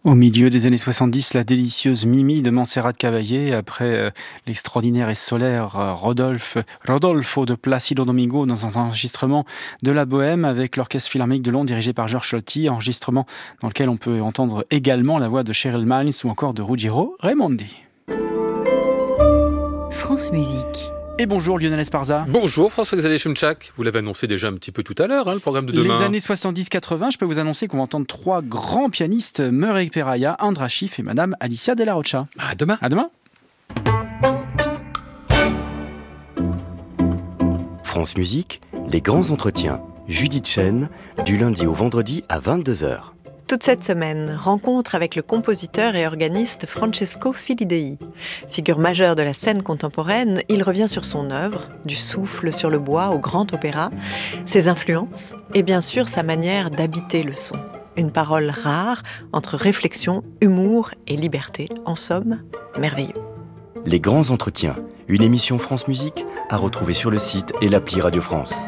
Au milieu des années 70, la délicieuse Mimi de Montserrat Caballé, après l'extraordinaire et solaire Rodolfo de Plácido Domingo dans un enregistrement de la Bohème avec l'Orchestre Philharmonique de Londres dirigé par Georges Solti, enregistrement dans lequel on peut entendre également la voix de Cheryl Miles ou encore de Ruggiero Raimondi. France Musique. Et bonjour Lionel Esparza. Bonjour François-Xavier Chemchak. Vous l'avez annoncé déjà un petit peu tout à l'heure, le programme de demain. Les années 70-80, je peux vous annoncer qu'on va entendre trois grands pianistes, Murray Peraya, András Schiff et Madame Alicia Della Rocha. À demain. À demain. France Musique, les grands entretiens. Judith Chen, du lundi au vendredi à 22h. Toute cette semaine, rencontre avec le compositeur et organiste Francesco Filidei. Figure majeure de la scène contemporaine, il revient sur son œuvre, du souffle sur le bois au grand opéra, ses influences et bien sûr sa manière d'habiter le son. Une parole rare entre réflexion, humour et liberté. En somme, merveilleux. Les grands entretiens, une émission France Musique à retrouver sur le site et l'appli Radio France.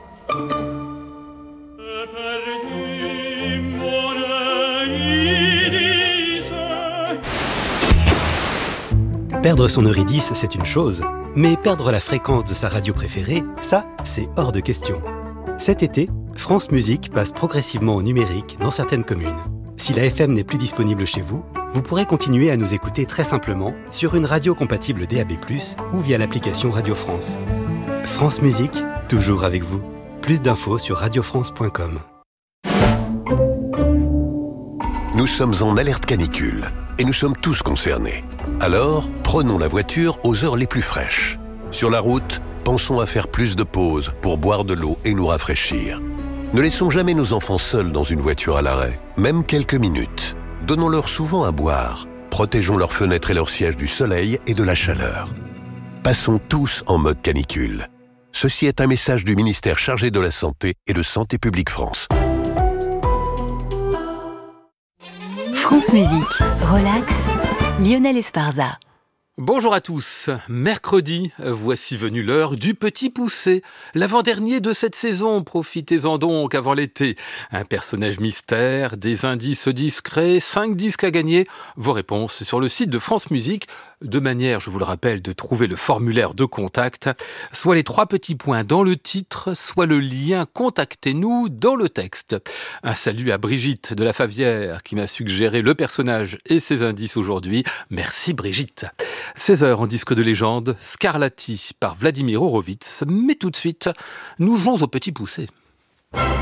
Perdre son Eurydice, c'est une chose, mais perdre la fréquence de sa radio préférée, ça, c'est hors de question. Cet été, France Musique passe progressivement au numérique dans certaines communes. Si la FM n'est plus disponible chez vous, vous pourrez continuer à nous écouter très simplement sur une radio compatible DAB+, ou via l'application Radio France. France Musique, toujours avec vous. Plus d'infos sur radiofrance.com. Nous sommes en alerte canicule et nous sommes tous concernés. Alors, prenons la voiture aux heures les plus fraîches. Sur la route, pensons à faire plus de pauses pour boire de l'eau et nous rafraîchir. Ne laissons jamais nos enfants seuls dans une voiture à l'arrêt, même quelques minutes. Donnons-leur souvent à boire. Protégeons leurs fenêtres et leurs sièges du soleil et de la chaleur. Passons tous en mode canicule. Ceci est un message du ministère chargé de la Santé et de Santé publique France. France Musique, relax, Lionel Esparza. Bonjour à tous. Mercredi, voici venue l'heure du Petit Poussé, l'avant-dernier de cette saison. Profitez-en donc avant l'été. Un personnage mystère, des indices discrets, 5 disques à gagner. Vos réponses sur le site de France Musique. De manière, je vous le rappelle, de trouver le formulaire de contact, soit les 3 petits points dans le titre, soit le lien « Contactez-nous » dans le texte. Un salut à Brigitte de la Favière qui m'a suggéré le personnage et ses indices aujourd'hui. Merci Brigitte. 16h en disque de légende, Scarlatti par Vladimir Horowitz. Mais tout de suite, nous jouons au Petit Poussé.